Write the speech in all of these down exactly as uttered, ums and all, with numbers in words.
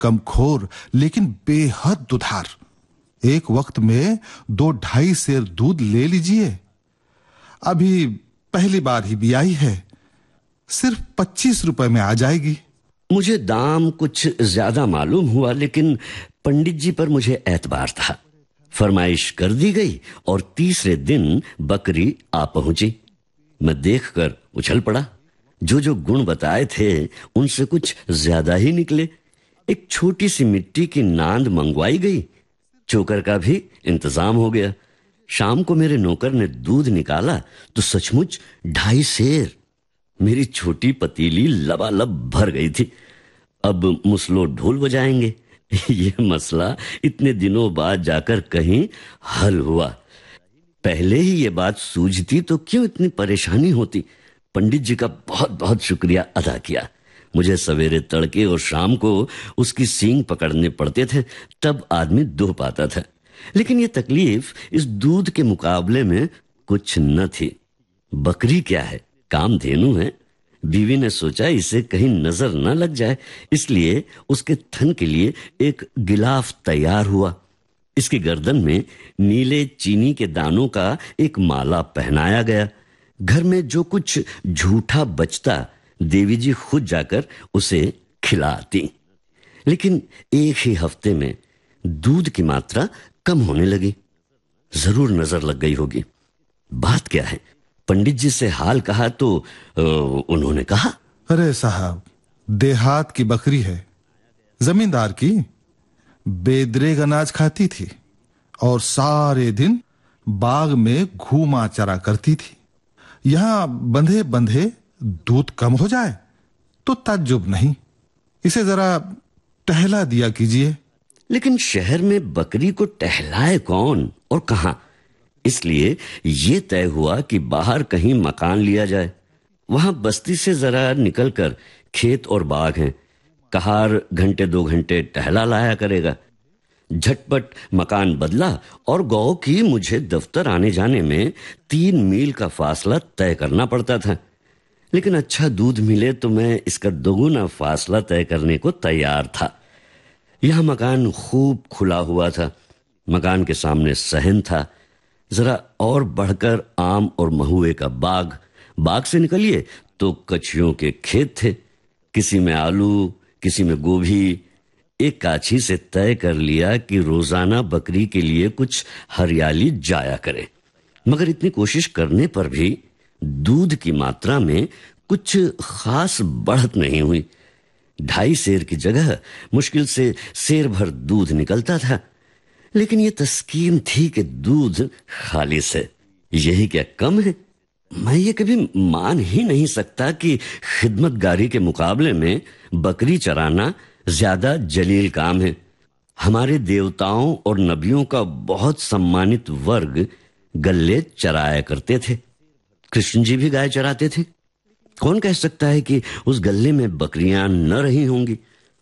कमखोर लेकिन बेहद दुधार। एक वक्त में दो ढाई सेर दूध ले लीजिए। अभी पहली बार ही बियाई है, सिर्फ पच्चीस रुपए में आ जाएगी। मुझे दाम कुछ ज्यादा मालूम हुआ, लेकिन पंडित जी पर मुझे एतबार था। फरमाइश कर दी गई और तीसरे दिन बकरी आ पहुंची। मैं देखकर उछल पड़ा। जो जो गुण बताए थे उनसे कुछ ज्यादा ही निकले। एक छोटी सी मिट्टी की नांद मंगवाई गई। चोकर का भी इंतजाम हो गया। शाम को मेरे नौकर ने दूध निकाला तो सचमुच ढाई सेर। मेरी छोटी पतीली लबालब भर गई थी। अब मुसलो ढोल बजाएंगे, ये मसला इतने दिनों बाद जाकर कहीं हल हुआ। पहले ही ये बात सूझती तो क्यों इतनी परेशानी होती। पंडित जी का बहुत बहुत शुक्रिया अदा किया। मुझे सवेरे तड़के और शाम को उसकी सींग पकड़ने पड़ते थे, तब आदमी दुह पाता था। लेकिन ये तकलीफ इस दूध के मुकाबले में कुछ न थी। बकरी क्या है, कामधेनु है। बीवी ने सोचा इसे कहीं नजर न लग जाए, इसलिए उसके थन के लिए एक गिलाफ तैयार हुआ। इसकी गर्दन में नीले चीनी के दानों का एक माला पहनाया गया। घर में जो कुछ झूठा बचता देवी जी खुद जाकर उसे खिलाती। लेकिन एक ही हफ्ते में दूध की मात्रा कम होने लगी। जरूर नजर लग गई होगी। बात क्या है? पंडित जी से हाल कहा तो आ, उन्होंने कहा, अरे साहब, देहात की बकरी है, जमींदार की। बेदरेग अनाज खाती थी और सारे दिन बाग में घूमा चरा करती थी। यहां बंधे बंधे दूध कम हो जाए तो ताज्जुब नहीं। इसे जरा टहला दिया कीजिए। लेकिन शहर में बकरी को टहलाए कौन और कहां? इसलिए ये तय हुआ कि बाहर कहीं मकान लिया जाए। वहां बस्ती से जरा निकलकर खेत और बाग हैं। कहार घंटे दो घंटे टहला लाया करेगा। झटपट मकान बदला और गौ की मुझे दफ्तर आने जाने में तीन मील का फासला तय करना पड़ता था। लेकिन अच्छा दूध मिले तो मैं इसका दोगुना फासला तय करने को तैयार था। यह मकान खूब खुला हुआ था। मकान के सामने सहन था। जरा और बढ़कर आम और महुए का बाग। बाग से निकलिए तो कछुओं के खेत थे। किसी में आलू, किसी में गोभी। एक काछी से तय कर लिया कि रोजाना बकरी के लिए कुछ हरियाली जाया करे। मगर इतनी कोशिश करने पर भी दूध की मात्रा में कुछ खास बढ़त नहीं हुई। ढाई सेर की जगह मुश्किल से सेर भर दूध निकलता था। लेकिन यह तस्कीन थी कि दूध खालिस है। यही क्या कम है? मैं ये कभी मान ही नहीं सकता कि खिदमतगारी के मुकाबले में बकरी चराना ज्यादा जलील काम है। हमारे देवताओं और नबियों का बहुत सम्मानित वर्ग गल्ले चराया करते थे। कृष्ण जी भी गाय चराते थे। कौन कह सकता है कि उस गल्ले में बकरियां न रही होंगी?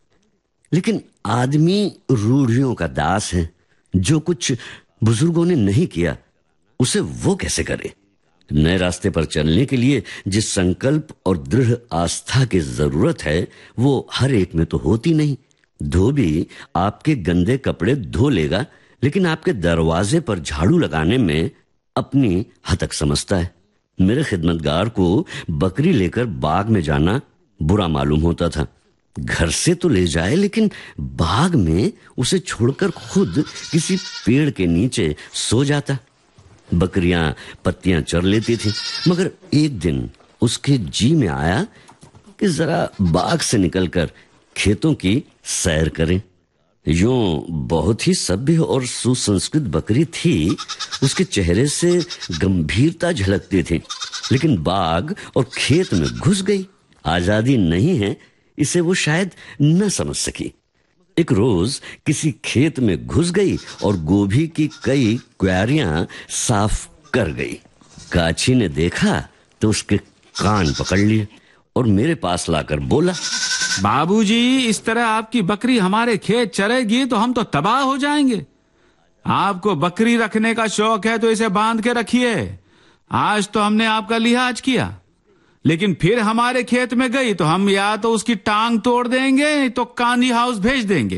लेकिन आदमी रूढ़ियों का दास है। जो कुछ बुजुर्गों ने नहीं किया उसे वो कैसे करे? नए रास्ते पर चलने के लिए जिस संकल्प और दृढ़ आस्था की जरूरत है वो हर एक में तो होती नहीं। धोबी आपके गंदे कपड़े धो लेगा, लेकिन आपके दरवाजे पर झाड़ू लगाने में अपनी हतक समझता है। मेरे खिदमतगार को बकरी लेकर बाग में जाना बुरा मालूम होता था। घर से तो ले जाए, लेकिन बाग में उसे छोड़कर खुद किसी पेड़ के नीचे सो जाता। बकरियां पत्तियां चर लेती थी। मगर एक दिन उसके जी में आया कि जरा बाग से निकलकर खेतों की सैर करें। यूं बहुत ही सभ्य और सुसंस्कृत बकरी थी। उसके चेहरे से गंभीरता झलकती थी। लेकिन बाग और खेत में घुस गई। आजादी नहीं है इसे वो शायद न समझ सकी। एक रोज किसी खेत में घुस गई और गोभी की कई क्यारियां साफ कर गई। काछी ने देखा तो उसके कान पकड़ लिए और मेरे पास लाकर बोला, बाबूजी, इस तरह आपकी बकरी हमारे खेत चरेगी तो हम तो तबाह हो जाएंगे। आपको बकरी रखने का शौक है तो इसे बांध के रखिए। आज तो हमने आपका लिहाज किया, लेकिन फिर हमारे खेत में गई तो हम या तो उसकी टांग तोड़ देंगे तो कान्ही हाउस भेज देंगे।